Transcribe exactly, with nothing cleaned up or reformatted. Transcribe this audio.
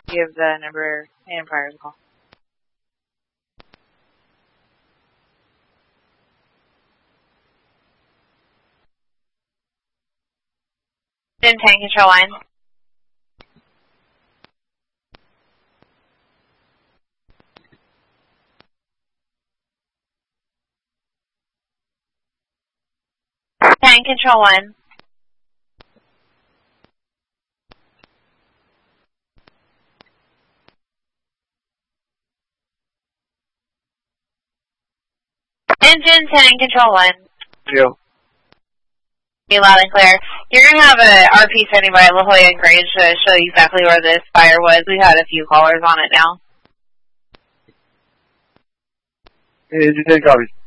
give the number and prior to call. Then tank control line. Tank control one. Engine tank control one. Yeah. Be loud and clear. You're going to have a R P standing by La Jolla and Grange to show you exactly where this fire was. We've had a few callers on it now. Engine ten copies.